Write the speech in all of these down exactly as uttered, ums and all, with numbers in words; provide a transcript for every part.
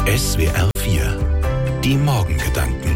S W R vier. Die Morgengedanken.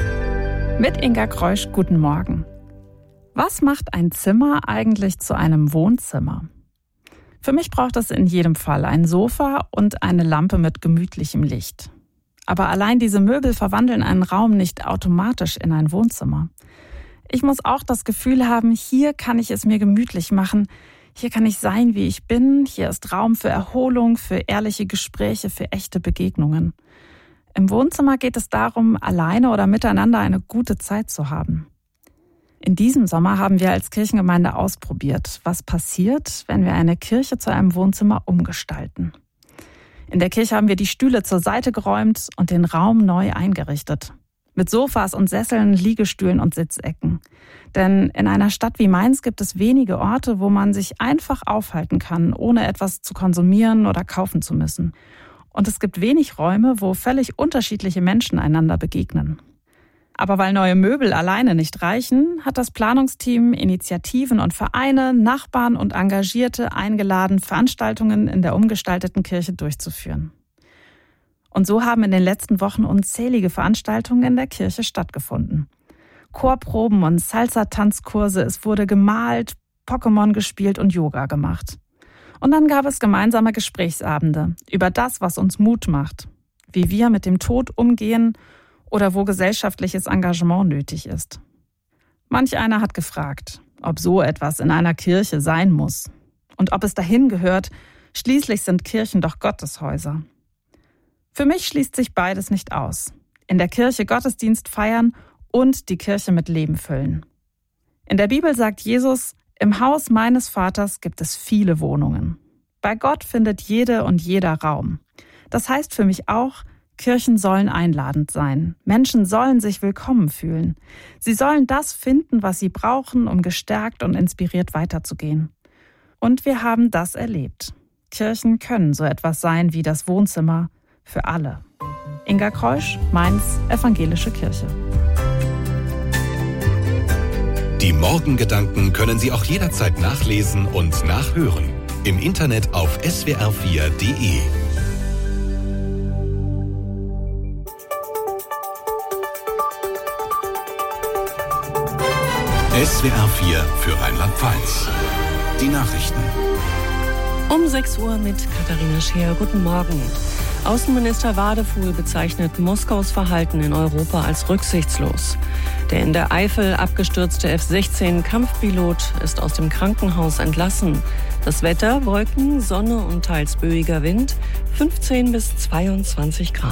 Mit Inga Kreusch, guten Morgen. Was macht ein Zimmer eigentlich zu einem Wohnzimmer? Für mich braucht es in jedem Fall ein Sofa und eine Lampe mit gemütlichem Licht. Aber allein diese Möbel verwandeln einen Raum nicht automatisch in ein Wohnzimmer. Ich muss auch das Gefühl haben, hier kann ich es mir gemütlich machen, hier kann ich sein, wie ich bin, hier ist Raum für Erholung, für ehrliche Gespräche, für echte Begegnungen. Im Wohnzimmer geht es darum, alleine oder miteinander eine gute Zeit zu haben. In diesem Sommer haben wir als Kirchengemeinde ausprobiert, was passiert, wenn wir eine Kirche zu einem Wohnzimmer umgestalten. In der Kirche haben wir die Stühle zur Seite geräumt und den Raum neu eingerichtet. Mit Sofas und Sesseln, Liegestühlen und Sitzecken. Denn in einer Stadt wie Mainz gibt es wenige Orte, wo man sich einfach aufhalten kann, ohne etwas zu konsumieren oder kaufen zu müssen. Und es gibt wenig Räume, wo völlig unterschiedliche Menschen einander begegnen. Aber weil neue Möbel alleine nicht reichen, hat das Planungsteam Initiativen und Vereine, Nachbarn und Engagierte eingeladen, Veranstaltungen in der umgestalteten Kirche durchzuführen. Und so haben in den letzten Wochen unzählige Veranstaltungen in der Kirche stattgefunden. Chorproben und Salsa-Tanzkurse, es wurde gemalt, Pokémon gespielt und Yoga gemacht. Und dann gab es gemeinsame Gesprächsabende über das, was uns Mut macht, wie wir mit dem Tod umgehen oder wo gesellschaftliches Engagement nötig ist. Manch einer hat gefragt, ob so etwas in einer Kirche sein muss und ob es dahin gehört, schließlich sind Kirchen doch Gotteshäuser. Für mich schließt sich beides nicht aus. In der Kirche Gottesdienst feiern und die Kirche mit Leben füllen. In der Bibel sagt Jesus, im Haus meines Vaters gibt es viele Wohnungen. Bei Gott findet jede und jeder Raum. Das heißt für mich auch, Kirchen sollen einladend sein. Menschen sollen sich willkommen fühlen. Sie sollen das finden, was sie brauchen, um gestärkt und inspiriert weiterzugehen. Und wir haben das erlebt. Kirchen können so etwas sein wie das Wohnzimmer für alle. Inga Kreusch, Mainz, Evangelische Kirche. Die Morgengedanken können Sie auch jederzeit nachlesen und nachhören. Im Internet auf S W R vier Punkt de. S W R vier für Rheinland-Pfalz. Die Nachrichten. Um sechs Uhr mit Katharina Scheer. Guten Morgen. Außenminister Wadefuhl bezeichnet Moskaus Verhalten in Europa als rücksichtslos. Der in der Eifel abgestürzte F sechzehn Kampfpilot ist aus dem Krankenhaus entlassen. Das Wetter: Wolken, Sonne und teils böiger Wind, fünfzehn bis zweiundzwanzig Grad.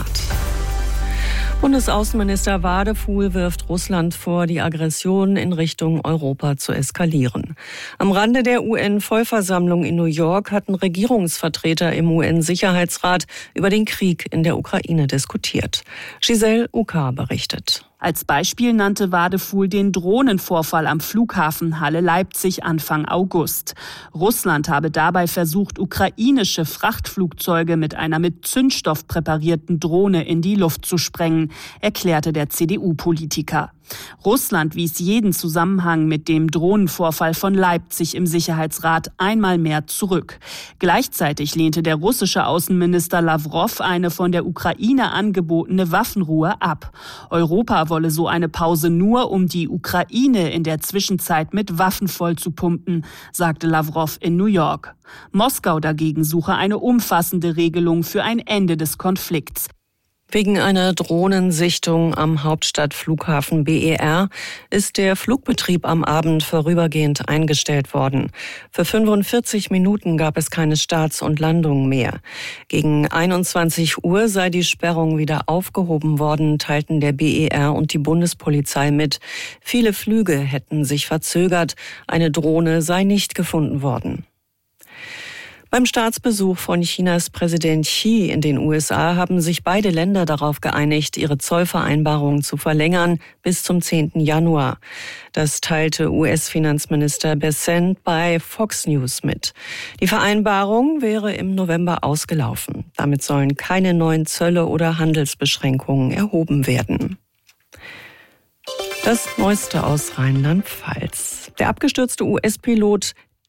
Bundesaußenminister Wadefuhl wirft Russland vor, die Aggression in Richtung Europa zu eskalieren. Am Rande der U N-Vollversammlung in New York hatten Regierungsvertreter im U N-Sicherheitsrat über den Krieg in der Ukraine diskutiert. Giselle Uka berichtet. Als Beispiel nannte Wadefuhl den Drohnenvorfall am Flughafen Halle-Leipzig Anfang August. Russland habe dabei versucht, ukrainische Frachtflugzeuge mit einer mit Zündstoff präparierten Drohne in die Luft zu sprengen, erklärte der C D U-Politiker. Russland wies jeden Zusammenhang mit dem Drohnenvorfall von Leipzig im Sicherheitsrat einmal mehr zurück. Gleichzeitig lehnte der russische Außenminister Lawrow eine von der Ukraine angebotene Waffenruhe ab. Europa wolle so eine Pause nur, um die Ukraine in der Zwischenzeit mit Waffen vollzupumpen, sagte Lawrow in New York. Moskau dagegen suche eine umfassende Regelung für ein Ende des Konflikts. Wegen einer Drohnensichtung am Hauptstadtflughafen B E R ist der Flugbetrieb am Abend vorübergehend eingestellt worden. Für fünfundvierzig Minuten gab es keine Starts und Landungen mehr. Gegen einundzwanzig Uhr sei die Sperrung wieder aufgehoben worden, teilten der B E R und die Bundespolizei mit. Viele Flüge hätten sich verzögert, eine Drohne sei nicht gefunden worden. Beim Staatsbesuch von Chinas Präsident Xi in den U S A haben sich beide Länder darauf geeinigt, ihre Zollvereinbarungen zu verlängern bis zum zehnten Januar. Das teilte U S-Finanzminister Bessent bei Fox News mit. Die Vereinbarung wäre im November ausgelaufen. Damit sollen keine neuen Zölle oder Handelsbeschränkungen erhoben werden. Das Neueste aus Rheinland-Pfalz. Der abgestürzte U S-Pilot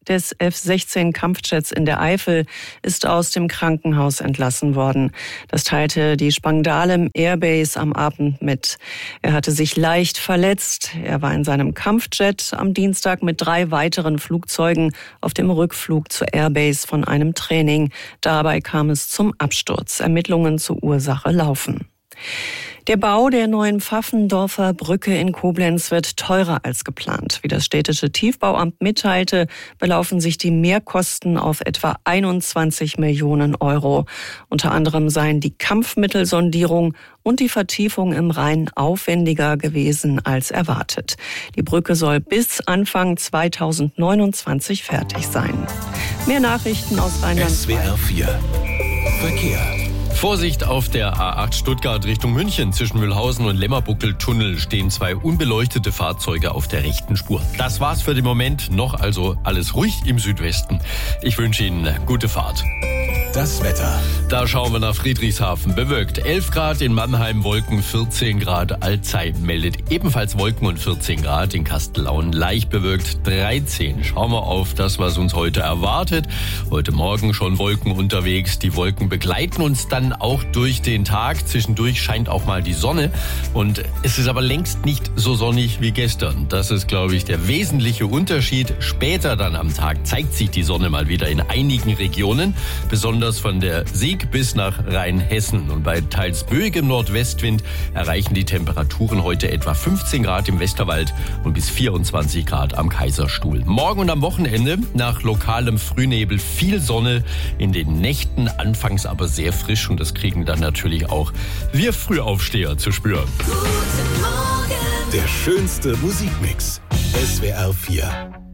des F sechzehn Kampfjets in der Eifel ist aus dem Krankenhaus entlassen worden. Das teilte die Spangdahlem Airbase am Abend mit. Er hatte sich leicht verletzt. Er war in seinem Kampfjet am Dienstag mit drei weiteren Flugzeugen auf dem Rückflug zur Airbase von einem Training. Dabei kam es zum Absturz. Ermittlungen zur Ursache laufen. Der Bau der neuen Pfaffendorfer Brücke in Koblenz wird teurer als geplant. Wie das städtische Tiefbauamt mitteilte, belaufen sich die Mehrkosten auf etwa einundzwanzig Millionen Euro. Unter anderem seien die Kampfmittelsondierung und die Vertiefung im Rhein aufwendiger gewesen als erwartet. Die Brücke soll bis Anfang zweitausendneunundzwanzig fertig sein. Mehr Nachrichten aus Rheinland. S W R vier Verkehr. Vorsicht auf der A acht Stuttgart Richtung München. Zwischen Mühlhausen und Lemmerbuckel-Tunnel stehen zwei unbeleuchtete Fahrzeuge auf der rechten Spur. Das war's für den Moment. Noch also alles ruhig im Südwesten. Ich wünsche Ihnen gute Fahrt. Das Wetter. Da schauen wir nach Friedrichshafen. Bewölkt elf Grad, in Mannheim Wolken, vierzehn Grad. Alzey meldet ebenfalls Wolken und vierzehn Grad. In Kastellaun leicht bewölkt dreizehn. Schauen wir auf das, was uns heute erwartet. Heute Morgen schon Wolken unterwegs. Die Wolken begleiten uns dann auch durch den Tag. Zwischendurch scheint auch mal die Sonne. Und es ist aber längst nicht so sonnig wie gestern. Das ist, glaube ich, der wesentliche Unterschied. Später dann am Tag zeigt sich die Sonne mal wieder in einigen Regionen. Besonders von der Sieg bis nach Rheinhessen. Und bei teils böigem Nordwestwind erreichen die Temperaturen heute etwa fünfzehn Grad im Westerwald und bis vierundzwanzig Grad am Kaiserstuhl. Morgen und am Wochenende nach lokalem Frühnebel viel Sonne, in den Nächten anfangs aber sehr frisch. Und das kriegen dann natürlich auch wir Frühaufsteher zu spüren. Der schönste Musikmix. S W R vier.